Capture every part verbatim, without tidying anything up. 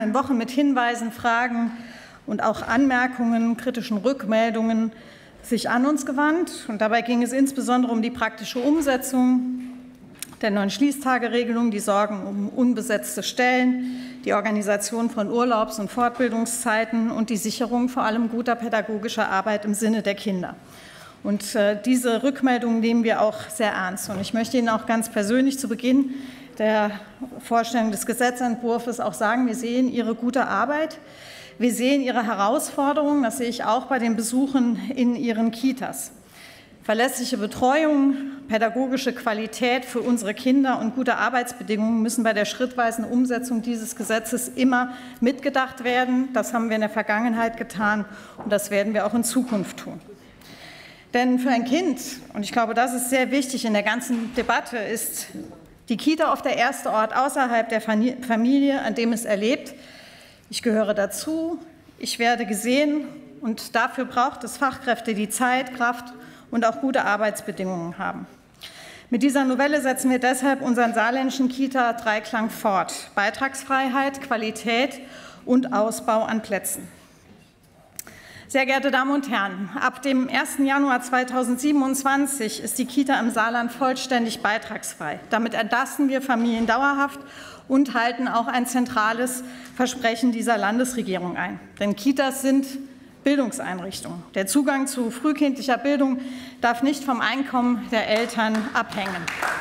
Woche mit Hinweisen, Fragen und auch Anmerkungen, kritischen Rückmeldungen sich an uns gewandt. Und dabei ging es insbesondere um die praktische Umsetzung der neuen Schließtageregelung, die Sorgen um unbesetzte Stellen, die Organisation von Urlaubs- und Fortbildungszeiten und die Sicherung vor allem guter pädagogischer Arbeit im Sinne der Kinder. Und äh, diese Rückmeldungen nehmen wir auch sehr ernst. Und ich möchte Ihnen auch ganz persönlich zu Beginn der Vorstellung des Gesetzentwurfs auch sagen, wir sehen Ihre gute Arbeit, wir sehen Ihre Herausforderungen, das sehe ich auch bei den Besuchen in Ihren Kitas. Verlässliche Betreuung, pädagogische Qualität für unsere Kinder und gute Arbeitsbedingungen müssen bei der schrittweisen Umsetzung dieses Gesetzes immer mitgedacht werden. Das haben wir in der Vergangenheit getan und das werden wir auch in Zukunft tun. Denn für ein Kind, und ich glaube, das ist sehr wichtig in der ganzen Debatte, ist die Kita oft der erste Ort außerhalb der Familie, an dem es erlebt, ich gehöre dazu, ich werde gesehen und dafür braucht es Fachkräfte, die Zeit, Kraft und auch gute Arbeitsbedingungen haben. Mit dieser Novelle setzen wir deshalb unseren saarländischen Kita-Dreiklang fort. Beitragsfreiheit, Qualität und Ausbau an Plätzen. Sehr geehrte Damen und Herren, ab dem ersten Januar zweitausendsiebenundzwanzig ist die Kita im Saarland vollständig beitragsfrei. Damit entlasten wir Familien dauerhaft und halten auch ein zentrales Versprechen dieser Landesregierung ein. Denn Kitas sind Bildungseinrichtungen. Der Zugang zu frühkindlicher Bildung darf nicht vom Einkommen der Eltern abhängen.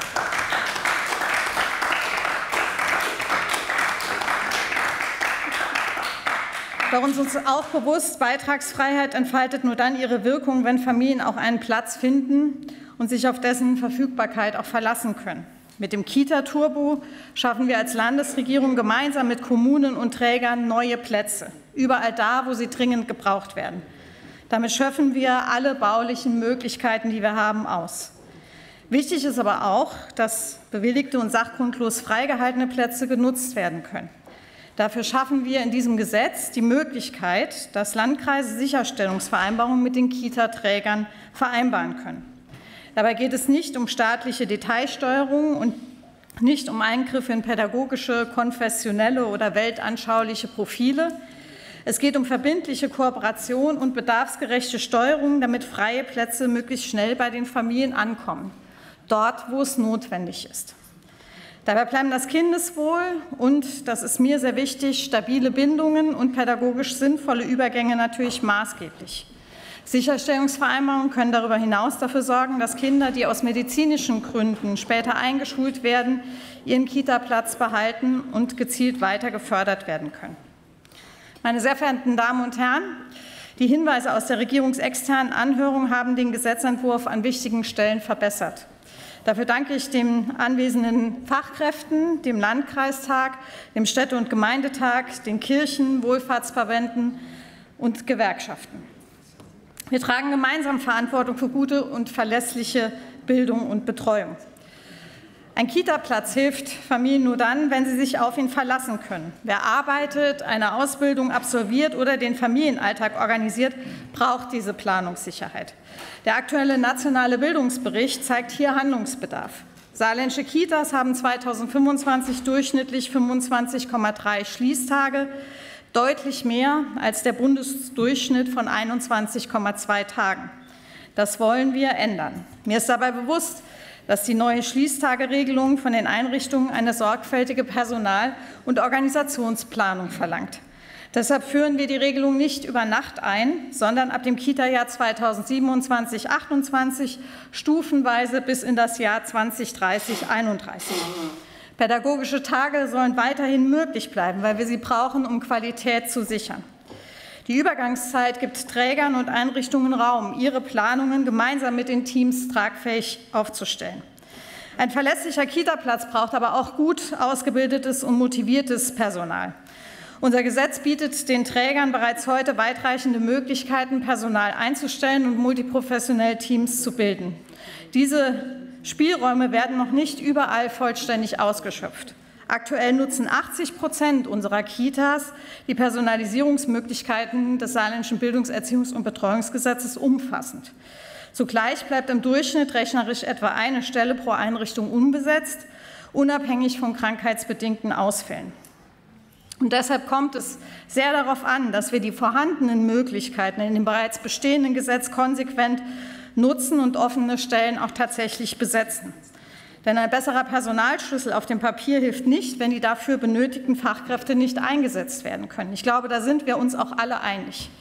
Doch uns ist auch bewusst, Beitragsfreiheit entfaltet nur dann ihre Wirkung, wenn Familien auch einen Platz finden und sich auf dessen Verfügbarkeit auch verlassen können. Mit dem Kita-Turbo schaffen wir als Landesregierung gemeinsam mit Kommunen und Trägern neue Plätze, überall da, wo sie dringend gebraucht werden. Damit schöpfen wir alle baulichen Möglichkeiten, die wir haben, aus. Wichtig ist aber auch, dass bewilligte und sachgrundlos freigehaltene Plätze genutzt werden können. Dafür schaffen wir in diesem Gesetz die Möglichkeit, dass Landkreise Sicherstellungsvereinbarungen mit den Kita-Trägern vereinbaren können. Dabei geht es nicht um staatliche Detailsteuerung und nicht um Eingriffe in pädagogische, konfessionelle oder weltanschauliche Profile. Es geht um verbindliche Kooperation und bedarfsgerechte Steuerung, damit freie Plätze möglichst schnell bei den Familien ankommen, dort, wo es notwendig ist. Dabei bleiben das Kindeswohl und, das ist mir sehr wichtig, stabile Bindungen und pädagogisch sinnvolle Übergänge natürlich maßgeblich. Sicherstellungsvereinbarungen können darüber hinaus dafür sorgen, dass Kinder, die aus medizinischen Gründen später eingeschult werden, ihren Kita-Platz behalten und gezielt weiter gefördert werden können. Meine sehr verehrten Damen und Herren, die Hinweise aus der regierungsexternen Anhörung haben den Gesetzentwurf an wichtigen Stellen verbessert. Dafür danke ich den anwesenden Fachkräften, dem Landkreistag, dem Städte- und Gemeindetag, den Kirchen, Wohlfahrtsverbänden und Gewerkschaften. Wir tragen gemeinsam Verantwortung für gute und verlässliche Bildung und Betreuung. Ein Kita-Platz hilft Familien nur dann, wenn sie sich auf ihn verlassen können. Wer arbeitet, eine Ausbildung absolviert oder den Familienalltag organisiert, braucht diese Planungssicherheit. Der aktuelle nationale Bildungsbericht zeigt hier Handlungsbedarf. Saarländische Kitas haben zweitausendfünfundzwanzig durchschnittlich fünfundzwanzig Komma drei Schließtage, deutlich mehr als der Bundesdurchschnitt von einundzwanzig Komma zwei Tagen. Das wollen wir ändern. Mir ist dabei bewusst, dass die neue Schließtageregelung von den Einrichtungen eine sorgfältige Personal- und Organisationsplanung verlangt. Deshalb führen wir die Regelung nicht über Nacht ein, sondern ab dem Kita-Jahr zweitausendsiebenundzwanzig achtundzwanzig stufenweise bis in das Jahr zweitausenddreißig einunddreißig. Pädagogische Tage sollen weiterhin möglich bleiben, weil wir sie brauchen, um Qualität zu sichern. Die Übergangszeit gibt Trägern und Einrichtungen Raum, ihre Planungen gemeinsam mit den Teams tragfähig aufzustellen. Ein verlässlicher Kita-Platz braucht aber auch gut ausgebildetes und motiviertes Personal. Unser Gesetz bietet den Trägern bereits heute weitreichende Möglichkeiten, Personal einzustellen und multiprofessionell Teams zu bilden. Diese Spielräume werden noch nicht überall vollständig ausgeschöpft. Aktuell nutzen achtzig Prozent unserer Kitas die Personalisierungsmöglichkeiten des Saarländischen Bildungs-, Erziehungs- und Betreuungsgesetzes umfassend. Zugleich bleibt im Durchschnitt rechnerisch etwa eine Stelle pro Einrichtung unbesetzt, unabhängig von krankheitsbedingten Ausfällen. Und deshalb kommt es sehr darauf an, dass wir die vorhandenen Möglichkeiten in dem bereits bestehenden Gesetz konsequent nutzen und offene Stellen auch tatsächlich besetzen. Denn ein besserer Personalschlüssel auf dem Papier hilft nicht, wenn die dafür benötigten Fachkräfte nicht eingesetzt werden können. Ich glaube, da sind wir uns auch alle einig.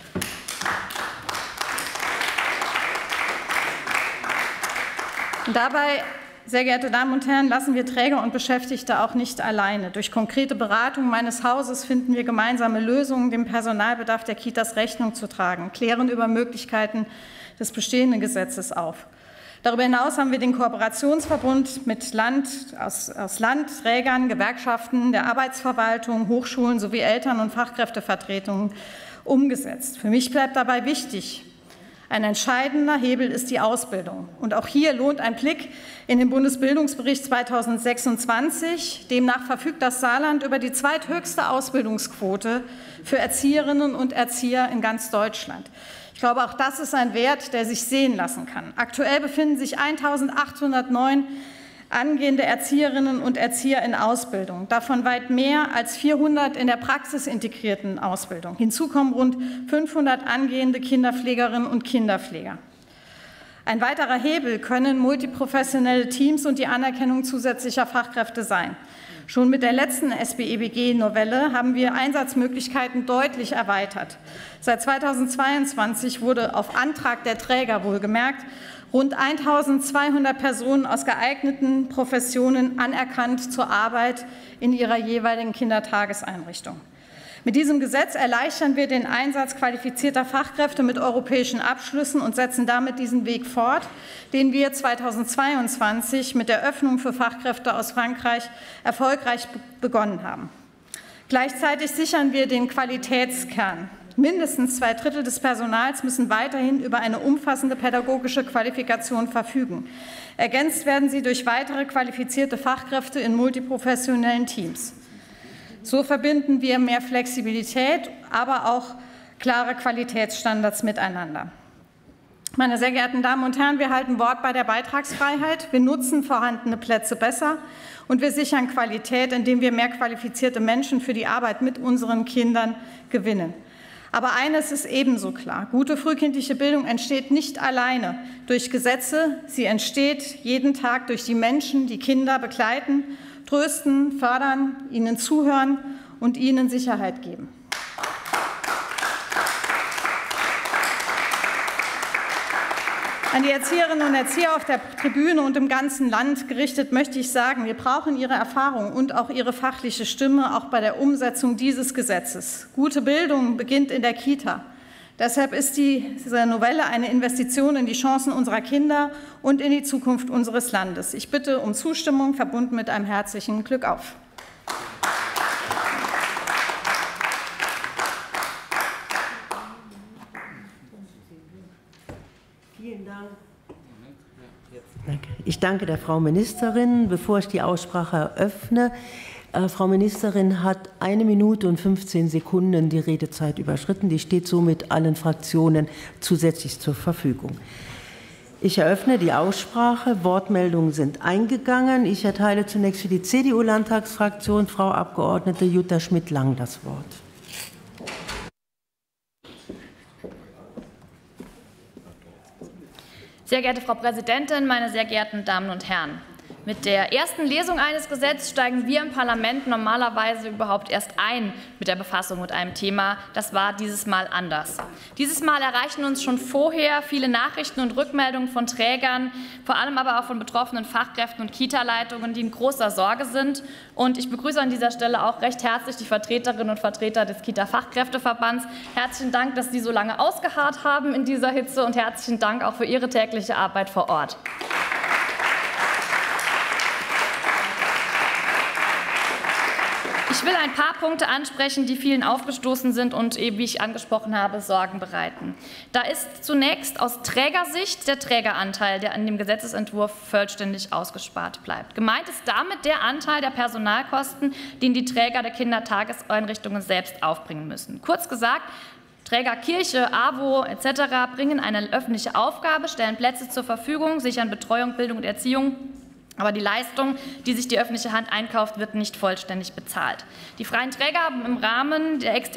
Und dabei, sehr geehrte Damen und Herren, lassen wir Träger und Beschäftigte auch nicht alleine. Durch konkrete Beratung meines Hauses finden wir gemeinsame Lösungen, dem Personalbedarf der Kitas Rechnung zu tragen, klären über Möglichkeiten des bestehenden Gesetzes auf. Darüber hinaus haben wir den Kooperationsverbund mit Land, aus, aus Land, Trägern, Gewerkschaften, der Arbeitsverwaltung, Hochschulen sowie Eltern- und Fachkräftevertretungen umgesetzt. Für mich bleibt dabei wichtig, ein entscheidender Hebel ist die Ausbildung. Und auch hier lohnt ein Blick in den Bundesbildungsbericht zweitausendsechsundzwanzig. Demnach verfügt das Saarland über die zweithöchste Ausbildungsquote für Erzieherinnen und Erzieher in ganz Deutschland. Ich glaube, auch das ist ein Wert, der sich sehen lassen kann. Aktuell befinden sich eintausendachthundertneun angehende Erzieherinnen und Erzieher in Ausbildung, davon weit mehr als vierhundert in der praxisintegrierten Ausbildung. Hinzu kommen rund fünfhundert angehende Kinderpflegerinnen und Kinderpfleger. Ein weiterer Hebel können multiprofessionelle Teams und die Anerkennung zusätzlicher Fachkräfte sein. Schon mit der letzten S B E B G-Novelle haben wir Einsatzmöglichkeiten deutlich erweitert. Seit zweitausendzweiundzwanzig wurde auf Antrag der Träger wohlgemerkt rund eintausendzweihundert Personen aus geeigneten Professionen anerkannt zur Arbeit in ihrer jeweiligen Kindertageseinrichtung. Mit diesem Gesetz erleichtern wir den Einsatz qualifizierter Fachkräfte mit europäischen Abschlüssen und setzen damit diesen Weg fort, den wir zweitausendzweiundzwanzig mit der Öffnung für Fachkräfte aus Frankreich erfolgreich begonnen haben. Gleichzeitig sichern wir den Qualitätskern. Mindestens zwei Drittel des Personals müssen weiterhin über eine umfassende pädagogische Qualifikation verfügen. Ergänzt werden sie durch weitere qualifizierte Fachkräfte in multiprofessionellen Teams. So verbinden wir mehr Flexibilität, aber auch klare Qualitätsstandards miteinander. Meine sehr geehrten Damen und Herren, wir halten Wort bei der Beitragsfreiheit. Wir nutzen vorhandene Plätze besser und wir sichern Qualität, indem wir mehr qualifizierte Menschen für die Arbeit mit unseren Kindern gewinnen. Aber eines ist ebenso klar. Gute frühkindliche Bildung entsteht nicht alleine durch Gesetze. Sie entsteht jeden Tag durch die Menschen, die Kinder begleiten, trösten, fördern, ihnen zuhören und ihnen Sicherheit geben. An die Erzieherinnen und Erzieher auf der Tribüne und im ganzen Land gerichtet möchte ich sagen, wir brauchen Ihre Erfahrung und auch Ihre fachliche Stimme, auch bei der Umsetzung dieses Gesetzes. Gute Bildung beginnt in der Kita. Deshalb ist diese Novelle eine Investition in die Chancen unserer Kinder und in die Zukunft unseres Landes. Ich bitte um Zustimmung, verbunden mit einem herzlichen Glück auf. Vielen Dank. Ich danke der Frau Ministerin. Bevor ich die Aussprache eröffne, äh, Frau Ministerin hat eine Minute und fünfzehn Sekunden die Redezeit überschritten. Die steht somit allen Fraktionen zusätzlich zur Verfügung. Ich eröffne die Aussprache. Wortmeldungen sind eingegangen. Ich erteile zunächst für die C D U-Landtagsfraktion Frau Abgeordnete Jutta Schmidt-Lang das Wort. Sehr geehrte Frau Präsidentin, meine sehr geehrten Damen und Herren! Mit der ersten Lesung eines Gesetzes steigen wir im Parlament normalerweise überhaupt erst ein mit der Befassung mit einem Thema. Das war dieses Mal anders. Dieses Mal erreichen uns schon vorher viele Nachrichten und Rückmeldungen von Trägern, vor allem aber auch von betroffenen Fachkräften und Kita-Leitungen, die in großer Sorge sind. Und ich begrüße an dieser Stelle auch recht herzlich die Vertreterinnen und Vertreter des Kita-Fachkräfteverbands. Herzlichen Dank, dass Sie so lange ausgeharrt haben in dieser Hitze, und herzlichen Dank auch für Ihre tägliche Arbeit vor Ort. Ich will ein paar Punkte ansprechen, die vielen aufgestoßen sind und eben, wie ich angesprochen habe, Sorgen bereiten. Da ist zunächst aus Trägersicht der Trägeranteil, der an dem Gesetzesentwurf vollständig ausgespart bleibt. Gemeint ist damit der Anteil der Personalkosten, den die Träger der Kindertageseinrichtungen selbst aufbringen müssen. Kurz gesagt, Träger Kirche, AWO et cetera bringen eine öffentliche Aufgabe, stellen Plätze zur Verfügung, sichern Betreuung, Bildung und Erziehung Aber die Leistung, die sich die öffentliche Hand einkauft, wird nicht vollständig bezahlt. Die freien Träger haben im Rahmen der externen